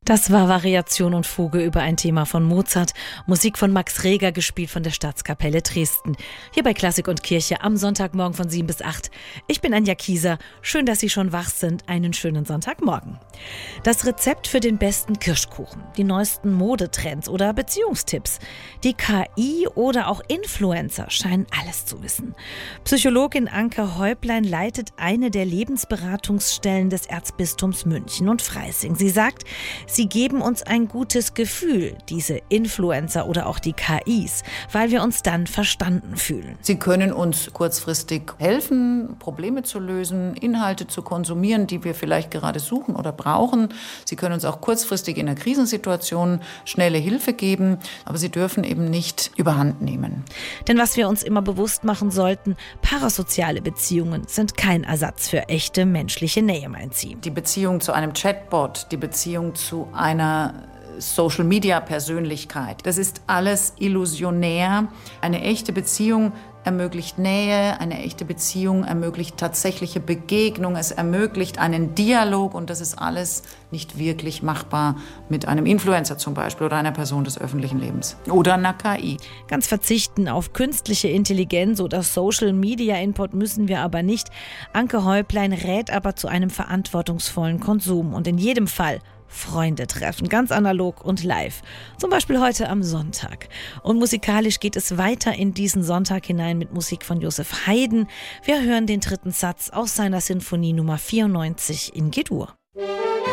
Das war Variation und Fuge über ein Thema von Mozart. Musik von Max Reger, gespielt von der Staatskapelle Dresden. Hier bei Klassik und Kirche am Sonntagmorgen von 7 bis 8. Ich bin Anja Kieser. Schön, dass Sie schon wach sind. Einen schönen Sonntagmorgen. Das Rezept für den besten Kirschkuchen, die neuesten Modetrends oder Beziehungstipps. Die KI oder auch Influencer scheinen alles zu wissen. Psychologin Anke Häuplein leitet eine der Lebensberatungsstellen des Erzbistums München und Freising. Sie sagt, sie geben uns ein gutes Gefühl, diese Influencer oder auch die KIs, weil wir uns dann verstanden fühlen. Sie können uns kurzfristig helfen, Probleme zu lösen, Inhalte zu konsumieren, die wir vielleicht gerade suchen oder brauchen. Sie können uns auch kurzfristig in einer Krisensituation schnelle Hilfe geben, aber sie dürfen eben nicht überhand nehmen. Denn was wir uns immer bewusst machen sollten, parasoziale Beziehungen sind kein Ersatz für echte menschliche Nähe, meint sie. Die Beziehung zu einem Chatbot, die Beziehung zu einer Social-Media-Persönlichkeit. Das ist alles illusionär. Eine echte Beziehung ermöglicht Nähe, eine echte Beziehung ermöglicht tatsächliche Begegnung, es ermöglicht einen Dialog und das ist alles nicht wirklich machbar mit einem Influencer zum Beispiel oder einer Person des öffentlichen Lebens oder einer KI. Ganz verzichten auf künstliche Intelligenz oder Social-Media-Input müssen wir aber nicht. Anke Häuplein rät aber zu einem verantwortungsvollen Konsum und in jedem Fall Freunde treffen, ganz analog und live. Zum Beispiel heute am Sonntag. Und musikalisch geht es weiter in diesen Sonntag hinein mit Musik von Joseph Haydn. Wir hören den dritten Satz aus seiner Sinfonie Nummer 94 in G-Dur.